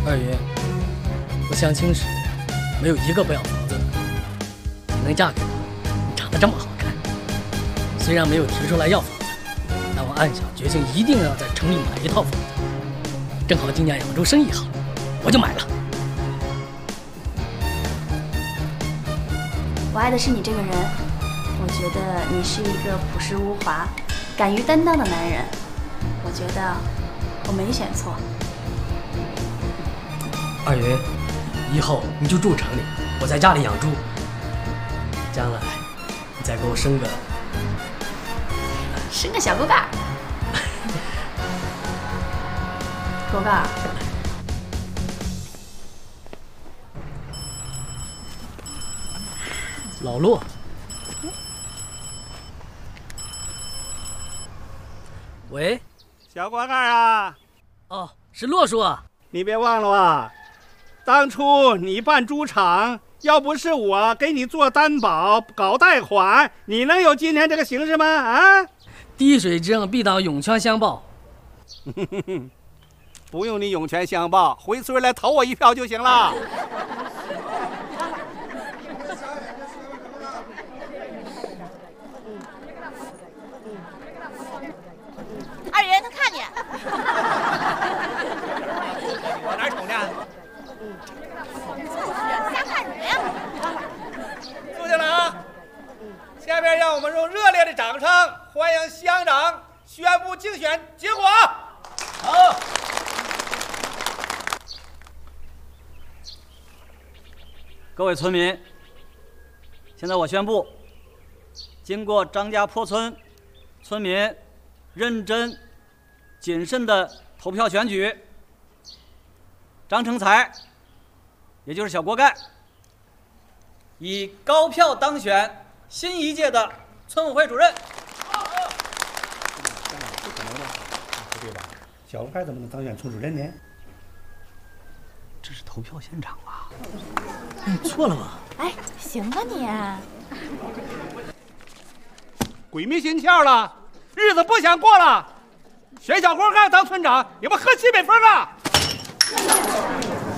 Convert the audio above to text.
二云，我相亲时没有一个不要房子的。你能嫁给我，你长得这么好看，虽然没有提出来要房子，但我暗下决心一定要在城里买一套房子。正好今年扬州生意好，我就买了。 我爱的是你这个人，我觉得你是一个朴实无华、敢于担当的男人。我觉得我没选错。 二云，以后你就住城里，我在家里养猪。将来你再给我生个小锅盖。锅盖。 老骆。喂， 小锅盖啊！ 哦，是骆叔啊。 你别忘了啊，当初你办猪场，要不是我给你做担保、搞贷款，你能有今天这个形势吗？啊！ 滴水之恩必当涌泉相报。 不用你涌泉相报，回村来投我一票就行了。 二爷，他看你。 往哪瞅呢？ 瞎看什么呀？ 坐下了啊！下面让我们用热烈的掌声欢迎乡长宣布竞选结果。好。 各位村民，现在我宣布，经过张家坡村村民认真、谨慎的投票选举，张成才，也就是小锅盖，以高票当选新一届的村委会主任。 不可能的，不对吧？小锅盖怎么能当选村主任呢？ 这是投票现场啊！ 你错了吧？ 哎，行吧你。 鬼迷心窍了，日子不想过了，选小锅盖当村长，你们喝西北风啊！